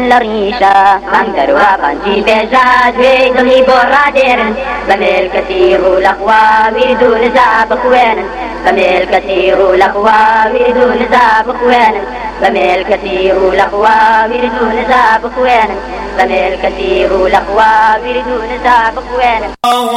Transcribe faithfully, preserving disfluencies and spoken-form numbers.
الريشة بندر وبنتي بجاد ويدلي برادير بميل كثير الأخوة ويدون زاب أخوانا بميل كثير الأخوة ويدون زاب أخوانا بميل كثير الأخوة ويدون زاب أخوانا بميل كثير الأخوة ويدون زاب أخوانا.